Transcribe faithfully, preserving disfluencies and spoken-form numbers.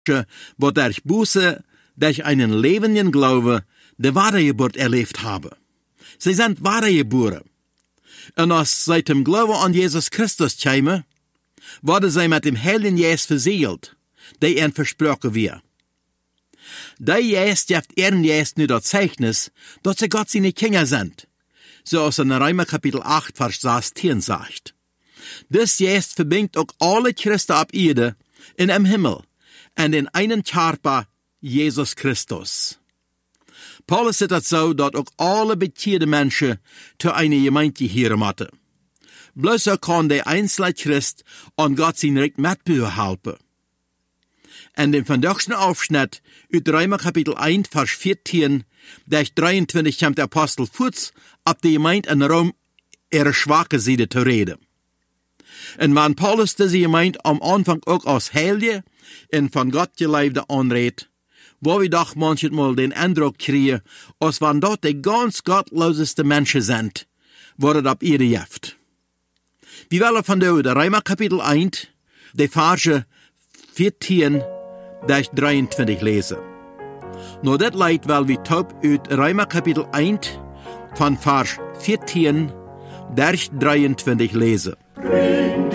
wo durch Buße, durch einen lebenden Glaube, die Wiedergeburt erlebt haben. Sie sind Wiedergeboren. Und als seit dem Glauben an Jesus Christus kämen, wurde sie mit dem Heiligen Geist versiegelt, der ihnen versprochen wird. Der Geist gibt ihren Geist nur das Zeichnis, dass sie Gott seine Kinder sind, so aus in Römer Kapitel acht, Vers sechzehn sagt. Das Geist verbindet auch alle Christen auf Erde in dem Himmel und in einen Körper, Jesus Christus. Paulus sagt es so, dass auch alle bekehrte Menschen zu einer Gemeinde gehören müssen. Bloß so kann der einzelne Christ an Gott sein Recht mitbühren helfen. In dem vandaagse Aufschnitt uit Römer Kapitel eins, Vers vierzehn, durch dreiundzwanzig kommt der Apostel Fuß ab die Gemeinde in Rom ihre schwache Seite zu reden. Und wenn Paulus diese Gemeinde am Anfang auch als Heilige und von Gott geleibte anredet, wo wir doch manchmal den Eindruck kriegen, als wenn dort die ganz gottloseste Menschen sind, wo das ab ihre Jeft. Wir wollen von der Römer Kapitel eins, die Verse vierzehn durch dreiundzwanzig lesen. Nur das leid, weil wir taub uit Römer Kapitel eins von Vers vierzehn durch dreiundzwanzig lesen.